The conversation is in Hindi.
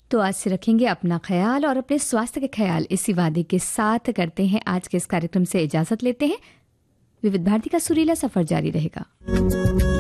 तो आज से रखेंगे अपना ख्याल और अपने स्वास्थ्य के ख्याल, इसी वादे के साथ करते हैं आज के इस कार्यक्रम से इजाजत लेते हैं। विविध भारती का सुरीला सफर जारी रहेगा।